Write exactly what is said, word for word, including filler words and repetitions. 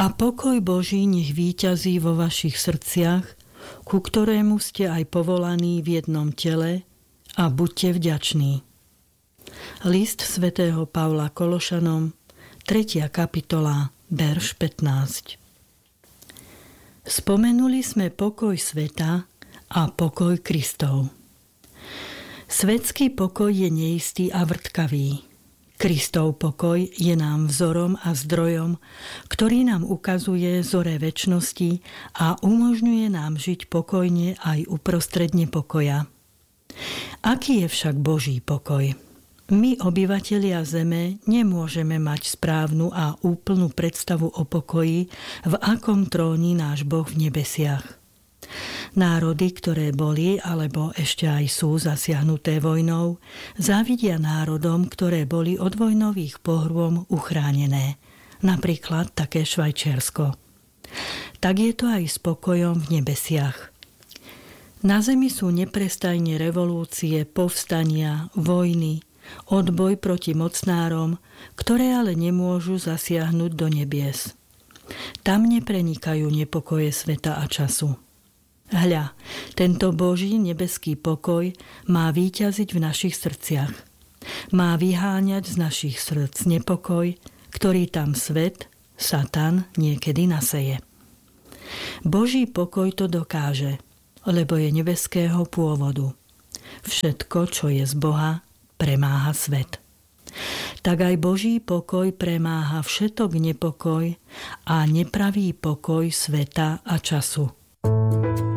A pokoj Boží nech víťazí vo vašich srdciach, ku ktorému ste aj povolaní v jednom tele, a buďte vďační. List svätého Pavla Kološanom, tretia kapitola, verš pätnásť. Spomenuli sme pokoj sveta a pokoj Kristov. Svetský pokoj je neistý a vrtkavý. Kristov pokoj je nám vzorom a zdrojom, ktorý nám ukazuje zore večnosti a umožňuje nám žiť pokojne aj uprostred nepokoja. Aký je však Boží pokoj? My, obyvatelia Zeme, nemôžeme mať správnu a úplnú predstavu o pokoji, v akom tróni náš Boh v nebesiach. Národy, ktoré boli alebo ešte aj sú zasiahnuté vojnou, závidia národom, ktoré boli od vojnových pohrôm uchránené. Napríklad také Švajčiarsko. Tak je to aj s pokojom v nebesiach. Na zemi sú neprestajne revolúcie, povstania, vojny, odboj proti mocnárom, ktoré ale nemôžu zasiahnuť do nebies. Tam neprenikajú nepokoje sveta a času. Hľa, tento Boží nebeský pokoj má víťaziť v našich srdciach. Má vyháňať z našich srdc nepokoj, ktorý tam svet, Satan, niekedy naseje. Boží pokoj to dokáže, lebo je nebeského pôvodu. Všetko, čo je z Boha, premáha svet. Tak aj Boží pokoj premáha všetok nepokoj a nepravý pokoj sveta a času.